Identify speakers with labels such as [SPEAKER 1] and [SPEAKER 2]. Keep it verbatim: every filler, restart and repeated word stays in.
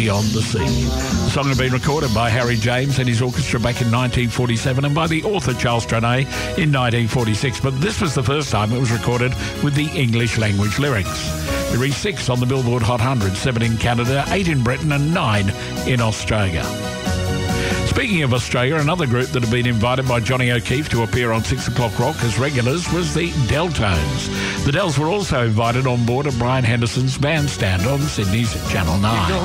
[SPEAKER 1] Beyond the Sea. The song had been recorded by Harry James and his orchestra back in nineteen forty-seven and by the author Charles Trenet in nineteen forty-six, but this was the first time it was recorded with the English language lyrics. It reached six on the Billboard Hot one hundred, seven in Canada, eight in Britain and nine in Australia. Speaking of Australia, another group that had been invited by Johnny O'Keefe to appear on six o'clock Rock as regulars was the Deltones. The Dells were also invited on board at Brian Henderson's bandstand on Sydney's Channel nine.